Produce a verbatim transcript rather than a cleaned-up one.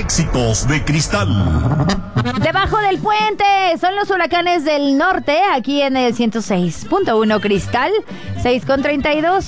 Éxitos de Cristal. Debajo del puente son los huracanes del norte, aquí en el ciento seis punto uno Cristal, seis con treinta y dos.